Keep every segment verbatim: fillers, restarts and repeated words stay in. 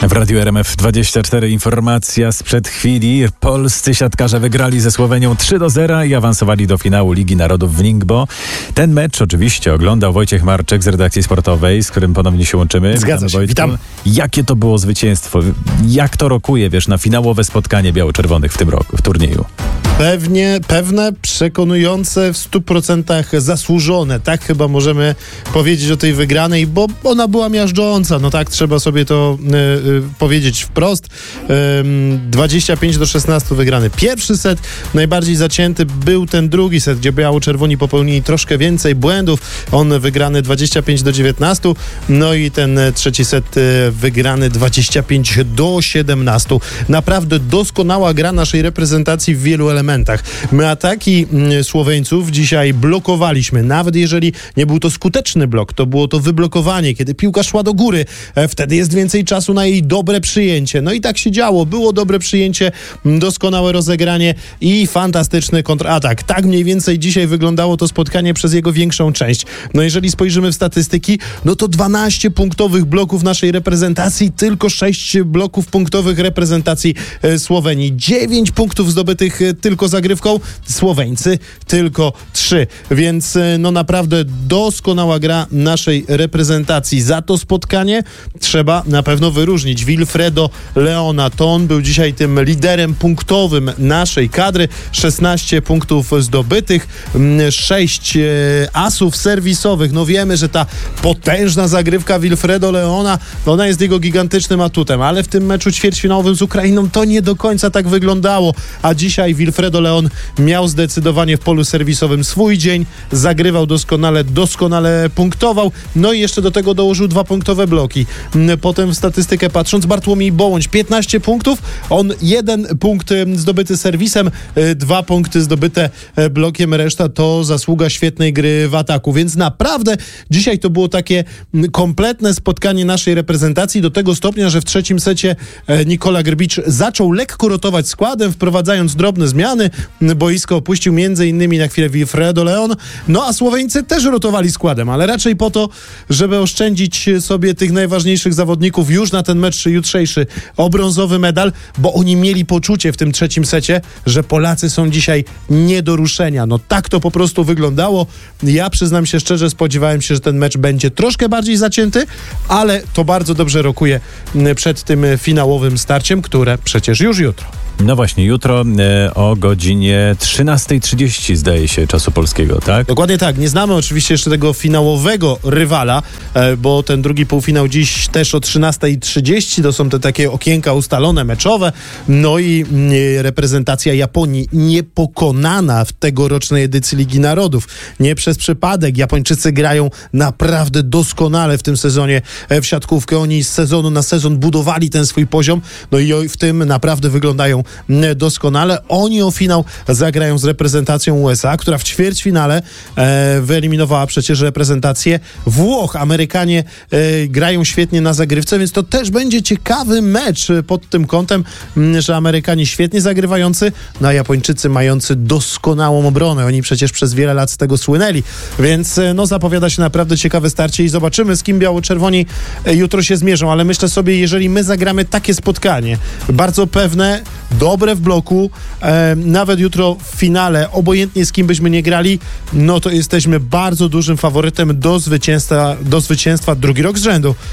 W Radiu R M F dwadzieścia cztery informacja sprzed chwili. Polscy siatkarze wygrali ze Słowenią trzy do zera i awansowali do finału Ligi Narodów w Ningbo. Ten mecz oczywiście oglądał Wojciech Marczek z redakcji sportowej, z którym ponownie się łączymy. Zgadza się, witam. Jakie to było zwycięstwo? Jak to rokuje, wiesz, na finałowe spotkanie biało-czerwonych w tym roku, w turnieju? Pewnie, pewne, przekonujące, w stu procentach zasłużone. Tak chyba możemy powiedzieć o tej wygranej, bo ona była miażdżąca. No tak, trzeba sobie to y, y, powiedzieć wprost. Y, dwadzieścia pięć do szesnastu wygrany pierwszy set. Najbardziej zacięty był ten drugi set, gdzie biało-czerwoni popełnili troszkę więcej błędów. On wygrany dwadzieścia pięć do dziewiętnastu. No i ten trzeci set y, wygrany dwadzieścia pięć do siedemnastu. Naprawdę doskonała gra naszej reprezentacji w wielu elementach. My ataki Słoweńców dzisiaj blokowaliśmy, nawet jeżeli nie był to skuteczny blok, to było to wyblokowanie, kiedy piłka szła do góry, wtedy jest więcej czasu na jej dobre przyjęcie. No i tak się działo, było dobre przyjęcie, doskonałe rozegranie i fantastyczny kontratak. Tak mniej więcej dzisiaj wyglądało to spotkanie przez jego większą część. No jeżeli spojrzymy w statystyki, no to dwanaście punktowych bloków naszej reprezentacji, tylko sześć bloków punktowych reprezentacji Słowenii. dziewięć punktów zdobytych tylko zagrywką, Słoweńcy tylko trzy, więc no naprawdę doskonała gra naszej reprezentacji. Za to spotkanie trzeba na pewno wyróżnić Wilfredo Leona. To on był dzisiaj tym liderem punktowym naszej kadry. szesnaście punktów zdobytych, sześć asów serwisowych. No wiemy, że ta potężna zagrywka Wilfredo Leona, ona jest jego gigantycznym atutem, ale w tym meczu ćwierćfinałowym z Ukrainą to nie do końca tak wyglądało, a dzisiaj Wilfredo Leon miał zdecydowanie w polu serwisowym swój dzień, zagrywał doskonale, doskonale punktował, no i jeszcze do tego dołożył dwa punktowe bloki. Potem w statystykę patrząc, Bartłomiej Bołądź piętnaście punktów, on jeden punkt zdobyty serwisem, dwa punkty zdobyte blokiem, reszta to zasługa świetnej gry w ataku, więc naprawdę dzisiaj to było takie kompletne spotkanie naszej reprezentacji do tego stopnia, że w trzecim secie Nikola Grbicz zaczął lekko rotować składem, wprowadzając drobne zmiany. Boisko opuścił między innymi na chwilę Wilfredo Leon, no a Słoweńcy też rotowali składem, ale raczej po to, żeby oszczędzić sobie tych najważniejszych zawodników już na ten mecz jutrzejszy o brązowy medal, bo oni mieli poczucie w tym trzecim secie, że Polacy są dzisiaj nie do ruszenia. No tak to po prostu wyglądało. Ja przyznam się szczerze, spodziewałem się, że ten mecz będzie troszkę bardziej zacięty, ale to bardzo dobrze rokuje przed tym finałowym starciem, które przecież już jutro. No właśnie, jutro e, o godzinie trzynasta trzydzieści zdaje się czasu polskiego, tak? Dokładnie tak. Nie znamy oczywiście jeszcze tego finałowego rywala, e, bo ten drugi półfinał dziś też o trzynasta trzydzieści. To są te takie okienka ustalone, meczowe. No i e, reprezentacja Japonii niepokonana w tegorocznej edycji Ligi Narodów. Nie przez przypadek. Japończycy grają naprawdę doskonale w tym sezonie w siatkówkę. Oni z sezonu na sezon budowali ten swój poziom. No i w tym naprawdę wyglądają doskonale. Oni o finał zagrają z reprezentacją U S A, która w ćwierćfinale e, wyeliminowała przecież reprezentację Włoch. Amerykanie e, grają świetnie na zagrywce, więc to też będzie ciekawy mecz pod tym kątem, m, że Amerykanie świetnie zagrywający, no a Japończycy mający doskonałą obronę. Oni przecież przez wiele lat z tego słynęli, więc e, no zapowiada się naprawdę ciekawe starcie i zobaczymy, z kim biało-czerwoni e, jutro się zmierzą, ale myślę sobie, jeżeli my zagramy takie spotkanie, bardzo pewne, dobre w bloku, e, nawet jutro w finale, obojętnie z kim byśmy nie grali, no to jesteśmy bardzo dużym faworytem do zwycięstwa, do zwycięstwa drugi rok z rzędu e,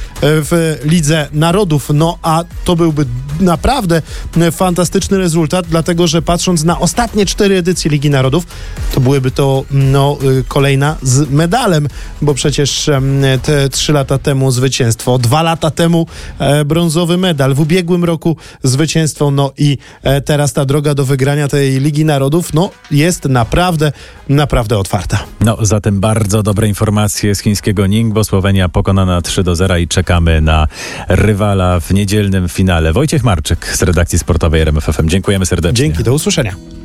w Lidze Narodów. No a to byłby naprawdę fantastyczny rezultat, dlatego że patrząc na ostatnie cztery edycje Ligi Narodów, to byłyby to no, kolejna z medalem, bo przecież e, te trzy lata temu zwycięstwo, dwa lata temu e, brązowy medal, w ubiegłym roku zwycięstwo, no i e, teraz ta droga do wygrania tej Ligi Narodów, no jest naprawdę, naprawdę otwarta. No zatem bardzo dobre informacje z chińskiego Ningbo. Słowenia pokonana trzy do zera i czekamy na rywala w niedzielnym finale. Wojciech Marczek z redakcji sportowej R M F F M. Dziękujemy serdecznie. Dzięki, do usłyszenia.